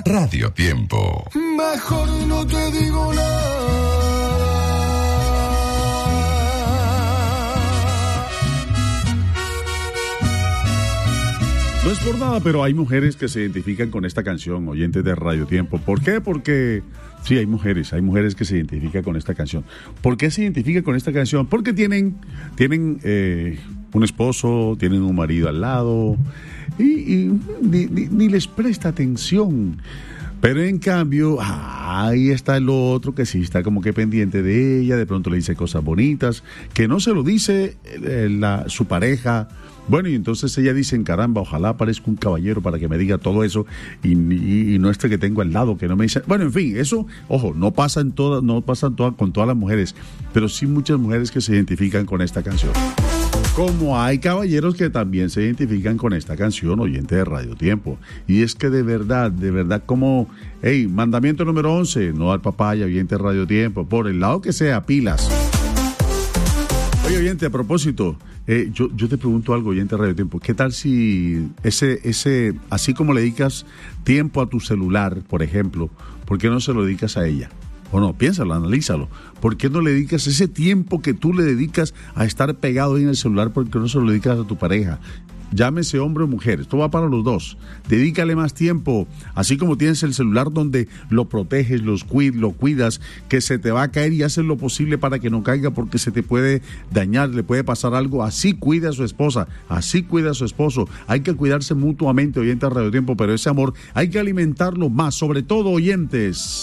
Radio Tiempo. Mejor no te digo nada. No es por nada, pero hay mujeres que se identifican con esta canción, oyentes de Radio Tiempo. ¿Por qué? Porque sí, hay mujeres que se identifican con esta canción. ¿Por qué se identifican con esta canción? Porque tienen un esposo, tienen un marido al lado y ni les presta atención. Pero en cambio, ahí está el otro que sí está como que pendiente de ella, de pronto le dice cosas bonitas, que no se lo dice su pareja. Bueno, y entonces ella dice, caramba, ojalá parezca un caballero para que me diga todo eso y no este que tengo al lado, que no me dice... Bueno, en fin, eso, ojo, no pasa con todas las mujeres, pero sí muchas mujeres que se identifican con esta canción. Como hay caballeros que también se identifican con esta canción, oyente de Radio Tiempo. Y es que de verdad, como, mandamiento número 11, no al papaya, oyente de Radio Tiempo, por el lado que sea, pilas. Oye, oyente, a propósito, yo te pregunto algo, oyente de Radio Tiempo, ¿qué tal si ese así como le dedicas tiempo a tu celular, por ejemplo, ¿por qué no se lo dedicas a ella? O no, piénsalo, analízalo. ¿Por qué no le dedicas ese tiempo que tú le dedicas a estar pegado ahí en el celular? ¿Por qué no se lo dedicas a tu pareja? Llámese hombre o mujer, esto va para los dos. Dedícale más tiempo, así como tienes el celular donde lo proteges, lo cuidas, que se te va a caer y haces lo posible para que no caiga porque se te puede dañar, le puede pasar algo. Así cuida a su esposa, así cuida a su esposo. Hay que cuidarse mutuamente, oyentes de Radio Tiempo, pero ese amor hay que alimentarlo más, sobre todo oyentes.